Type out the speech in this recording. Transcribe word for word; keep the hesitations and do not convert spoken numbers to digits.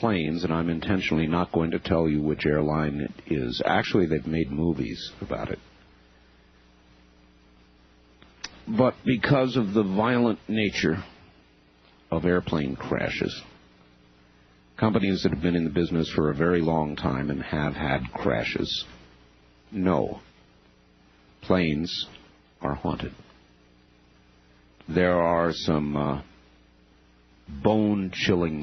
planes, and I'm intentionally not going to tell you which airline it is. Actually, they've made movies about it. But because of the violent nature of airplane crashes, companies that have been in the business for a very long time and have had crashes know planes are haunted. There are some uh, bone-chilling